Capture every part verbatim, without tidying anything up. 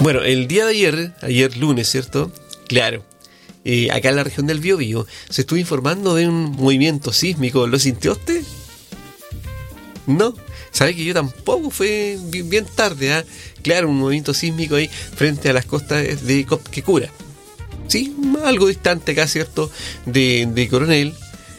Bueno, el día de ayer, ayer lunes, ¿cierto? Claro, eh, acá en la región del Biobío se estuvo informando de un movimiento sísmico. ¿Lo sintió usted? No, sabe que yo tampoco, fue bien, bien tarde, ¿ah? Claro, un movimiento sísmico ahí frente a las costas de Copquecura. Sí, algo distante acá, ¿cierto? De, de Coronel,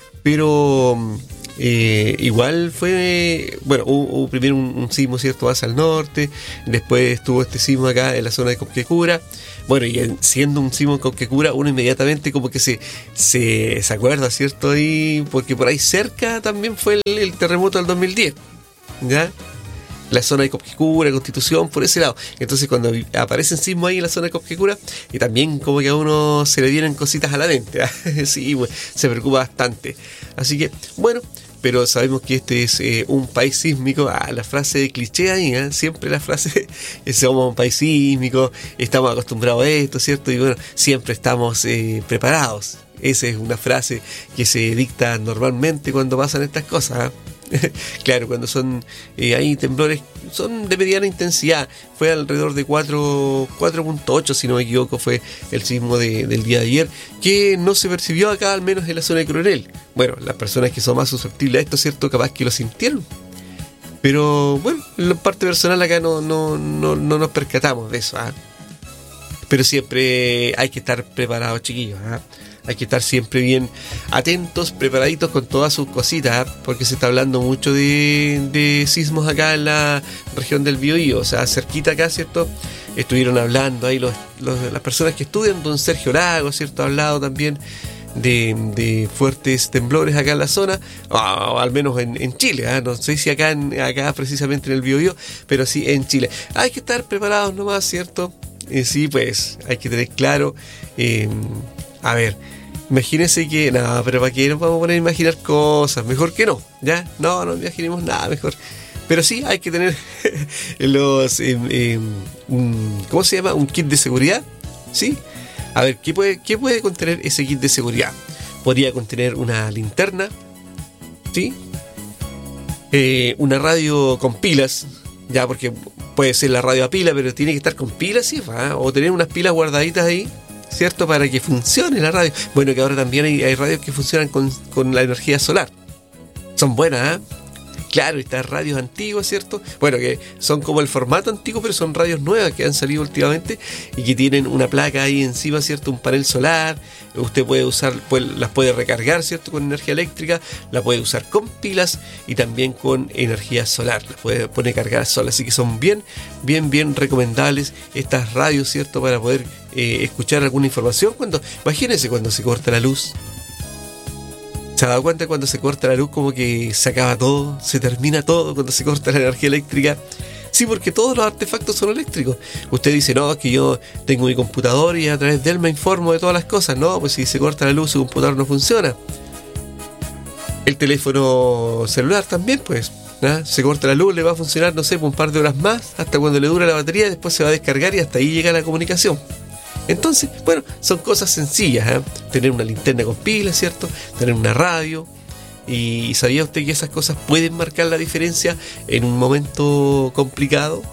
pero eh, igual fue, bueno, hubo, hubo primero un, un sismo, ¿cierto? Más al norte, después estuvo este sismo acá en la zona de Copquecura. Bueno, y siendo un sismo en Copquecura, uno inmediatamente como que se, se, se acuerda, ¿cierto? Ahí, porque por ahí cerca también fue el, el terremoto del dos mil diez, ¿ya? La zona de Copquecura, Constitución, por ese lado. Entonces cuando aparecen sismos ahí en la zona de Copquecura, y también como que a uno se le vienen cositas a la mente, ¿eh? Sí, pues, se preocupa bastante. Así que, bueno, pero sabemos que este es eh, un país sísmico. Ah, la frase de cliché ahí, ¿eh? Siempre la frase, somos un país sísmico, estamos acostumbrados a esto, ¿cierto? Y bueno, siempre estamos eh, preparados. Esa es una frase que se dicta normalmente cuando pasan estas cosas, ¿eh? Claro, cuando son eh, ahí temblores, son de mediana intensidad. Fue alrededor de cuatro punto ocho, si no me equivoco, fue el sismo de, del día de ayer, que no se percibió acá, al menos en la zona de Coronel. Bueno, las personas que son más susceptibles a esto, ¿cierto? Capaz que lo sintieron. Pero bueno, en la parte personal acá no, no, no, no nos percatamos de eso, ¿eh? Pero siempre hay que estar preparados, chiquillos, ¿eh? Hay que estar siempre bien atentos, preparaditos con todas sus cositas, ¿eh? Porque se está hablando mucho de, de sismos acá en la región del Biobío, o sea, cerquita acá, ¿cierto? Estuvieron hablando ahí los, los, las personas que estudian, don Sergio Lago, ¿cierto? Ha hablado también de, de fuertes temblores acá en la zona, o al menos en, en Chile, ¿eh? No sé si acá, en, acá precisamente en el Biobío, pero sí en Chile. Hay que estar preparados nomás, ¿cierto? Eh, sí, pues hay que tener claro. Eh, a ver, imagínense que, no, pero ¿para qué nos vamos a poner a imaginar cosas? Mejor que no, ¿ya? No, no imaginemos nada mejor. Pero sí hay que tener los, eh, eh, un, ¿cómo se llama? Un kit de seguridad, ¿sí? A ver, ¿qué puede, qué puede contener ese kit de seguridad? Podría contener una linterna, ¿sí? Eh, una radio con pilas, ya, porque puede ser la radio a pila, pero tiene que estar con pilas, ¿sí? ¿Va? O tener unas pilas guardaditas ahí, ¿cierto? Para que funcione la radio. Bueno, que ahora también hay, hay radios que funcionan con, con la energía solar. Son buenas, ¿eh? Claro, estas radios antiguas, ¿cierto? Bueno, que son como el formato antiguo, pero son radios nuevas que han salido últimamente y que tienen una placa ahí encima, ¿cierto? Un panel solar. Usted puede usar, puede, las puede recargar, ¿cierto? Con energía eléctrica, la puede usar con pilas y también con energía solar. Las puede poner cargadas sola. Así que son bien, bien, bien recomendables estas radios, ¿cierto? Para poder eh, escuchar alguna información. Cuando, imagínense cuando se corta la luz. ¿Se ha dado cuenta cuando se corta la luz como que se acaba todo, se termina todo cuando se corta la energía eléctrica? Sí, porque todos los artefactos son eléctricos. Usted dice, no, es que yo tengo mi computador y a través de él me informo de todas las cosas. No, pues si se corta la luz su computador no funciona. El teléfono celular también, pues, ¿no? Se corta la luz, le va a funcionar, no sé, por un par de horas más, hasta cuando le dura la batería, después se va a descargar y hasta ahí llega la comunicación. Entonces, bueno, son cosas sencillas, ¿eh? Tener una linterna con pilas, ¿cierto? Tener una radio. ¿Y sabía usted que esas cosas pueden marcar la diferencia en un momento complicado?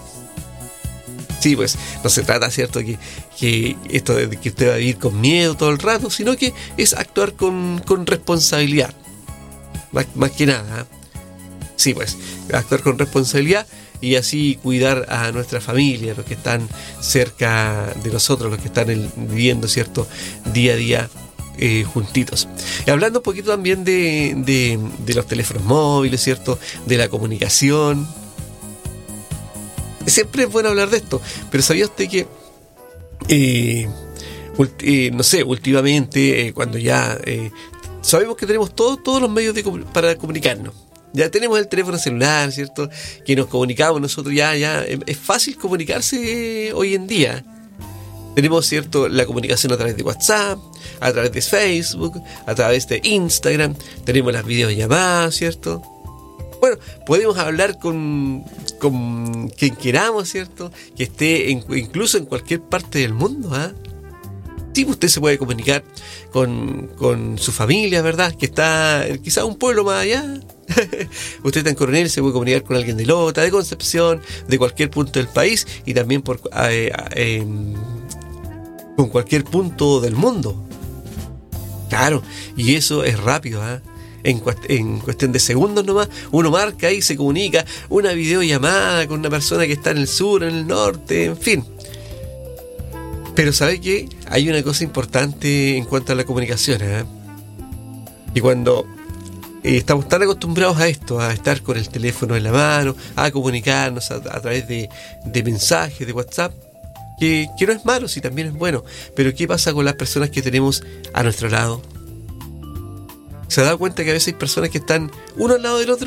Sí, pues no se trata, ¿cierto? Que, que esto de que usted va a vivir con miedo todo el rato, sino que es actuar con, con responsabilidad. Más, más que nada, ¿eh? Sí, pues, actuar con responsabilidad. Y así cuidar a nuestra familia, los que están cerca de nosotros, los que están el, viviendo, ¿cierto? Día a día eh, juntitos. Y hablando un poquito también de, de, de los teléfonos móviles, ¿cierto? De la comunicación. Siempre es bueno hablar de esto, pero ¿sabía usted que, eh, ulti, eh, no sé, últimamente, eh, cuando ya eh, sabemos que tenemos todo, todos los medios de, para comunicarnos? Ya tenemos el teléfono celular, ¿cierto? Que nos comunicamos nosotros ya, ya. Es fácil comunicarse eh, hoy en día. Tenemos, ¿cierto? La comunicación a través de WhatsApp, a través de Facebook, a través de Instagram. Tenemos las videollamadas, ¿cierto? Bueno, podemos hablar con, con quien queramos, ¿cierto? Que esté en, incluso en cualquier parte del mundo, ¿ah? ¿eh? Sí, usted se puede comunicar con, con su familia, ¿verdad? Que está quizá un pueblo más allá. Usted está en Coronel, se puede comunicar con alguien de Lota, de Concepción, de cualquier punto del país y también por eh, eh, con cualquier punto del mundo. Claro, y eso es rápido, ¿eh? En, cuest- en cuestión de segundos nomás, uno marca y se comunica, una videollamada con una persona que está en el sur, en el norte, en fin. Pero ¿sabe qué? Hay una cosa importante en cuanto a la comunicación, ¿eh? Y cuando eh, estamos tan acostumbrados a esto, a estar con el teléfono en la mano, a comunicarnos a, a través de, de mensajes, de WhatsApp, que, que no es malo, sí, también es bueno. Pero ¿qué pasa con las personas que tenemos a nuestro lado? ¿Se ha dado cuenta que a veces hay personas que están uno al lado del otro?